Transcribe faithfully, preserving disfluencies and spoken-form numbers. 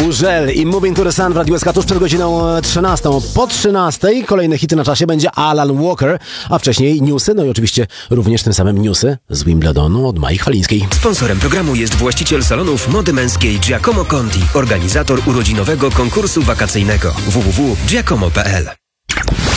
Burzel i Moving to the Sun w Radiu S K tuż przed godziną trzynastą. Po trzynastej kolejne hity na czasie będzie Alan Walker, a wcześniej newsy, no i oczywiście również tym samym newsy z Wimbledonu od Mai Chwalińskiej. Sponsorem programu jest właściciel salonów mody męskiej Giacomo Conti, organizator urodzinowego konkursu wakacyjnego w w w kropka giacomo kropka p l.